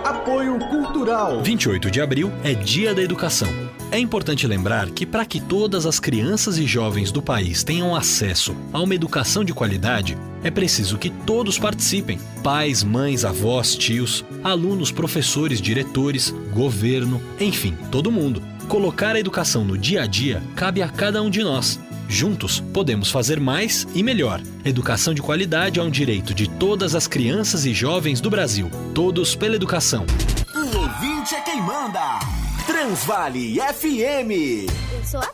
Apoio Cultural. 28 de abril é Dia da Educação. É importante lembrar que para que todas as crianças e jovens do país tenham acesso a uma educação de qualidade, é preciso que todos participem. Pais, mães, avós, tios, alunos, professores, diretores, governo, enfim, todo mundo. Colocar a educação no dia a dia cabe a cada um de nós. Juntos, podemos fazer mais e melhor. Educação de qualidade é um direito de todas as crianças e jovens do Brasil. Todos pela educação. O ouvinte é quem manda. Transvale FM. Eu sou a